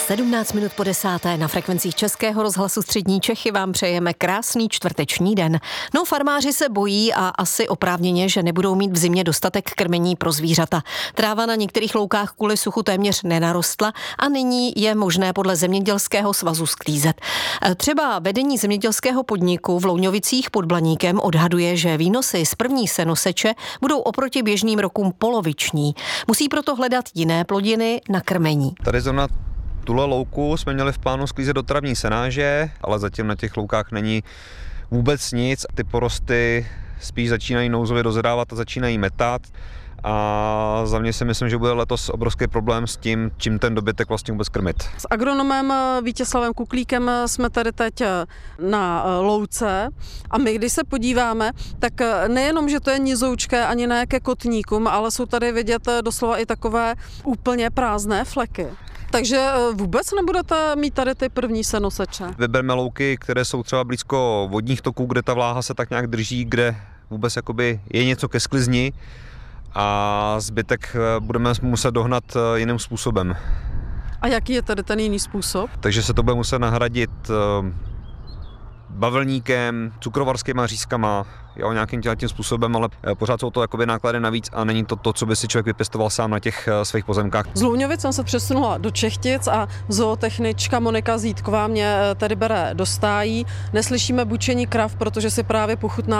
17 minut po 10. na frekvencích Českého rozhlasu Střední Čechy vám přejeme krásný čtvrteční den. No, farmáři se bojí a asi oprávněně, že nebudou mít v zimě dostatek krmení pro zvířata. Tráva na některých loukách kvůli suchu téměř nenarostla a nyní je možné podle Zemědělského svazu sklízet. Třeba vedení zemědělského podniku v Louňovicích pod Blaníkem odhaduje, že výnosy z první senoseče budou oproti běžným rokům poloviční. Musí proto hledat jiné plodiny na krmení. Tady zrovna tuhle louku jsme měli v plánu sklízet do travní senáže, ale zatím na těch loukách není vůbec nic. Ty porosty spíš začínají nouzově dozrávat a začínají metat. A za mě si myslím, že bude letos obrovský problém s tím, čím ten dobytek vlastně vůbec krmit. S agronomem Vítězslavem Kuklíkem jsme tady teď na louce a my, když se podíváme, tak nejenom, že to je nizoučké ani ne ke kotníkům, ale jsou tady vidět doslova i takové úplně prázdné fleky. Takže vůbec nebudete mít tady ty první senoseče? Vybereme louky, které jsou třeba blízko vodních toků, kde ta vláha se tak nějak drží, kde vůbec jakoby je něco ke sklizni, a zbytek budeme muset dohnat jiným způsobem. A jaký je tedy ten jiný způsob? Takže se to bude muset nahradit bavlníkem, cukrovarskýma řízkama, jo, nějakým tím způsobem, ale pořád jsou to jakoby náklady navíc a není to to, co by si člověk vypěstoval sám na těch svých pozemkách. Z Louňovic jsem se přesunula do Čechtic a zootechnička Monika Zítková mě tady bere do stájí. Neslyšíme bučení krav, protože si právě pochutná